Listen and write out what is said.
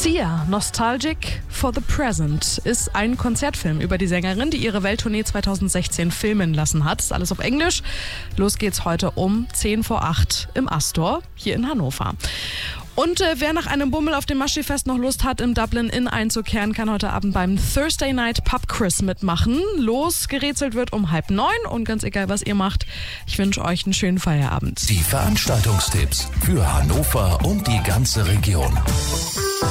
Sia, Nostalgic for the Present, ist ein Konzertfilm über die Sängerin, die ihre Welttournee 2016 filmen lassen hat. Ist alles auf Englisch. Los geht's heute um 7:50 im Astor hier in Hannover. Und wer nach einem Bummel auf dem Maschifest noch Lust hat, im Dublin Inn einzukehren, kann heute Abend beim Thursday Night Pub Quiz mitmachen. Losgerätselt wird um 8:30 und ganz egal, was ihr macht, ich wünsche euch einen schönen Feierabend. Die Veranstaltungstipps für Hannover und die ganze Region.